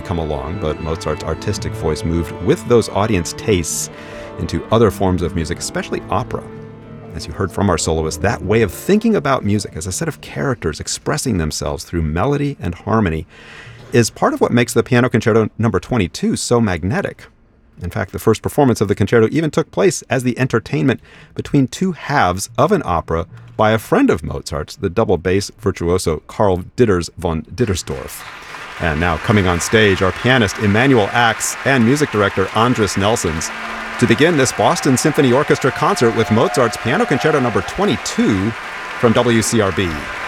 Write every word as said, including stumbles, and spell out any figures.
come along, but Mozart's artistic voice moved with those audience tastes into other forms of music, especially opera. As you heard from our soloist, that way of thinking about music as a set of characters expressing themselves through melody and harmony is part of what makes the Piano Concerto number twenty-two so magnetic. In fact, the first performance of the concerto even took place as the entertainment between two halves of an opera by a friend of Mozart's, the double bass virtuoso Karl Ditters von Dittersdorf. And now coming on stage, our pianist Emanuel Ax and music director Andris Nelsons to begin this Boston Symphony Orchestra concert with Mozart's Piano Concerto number twenty-two from W C R B.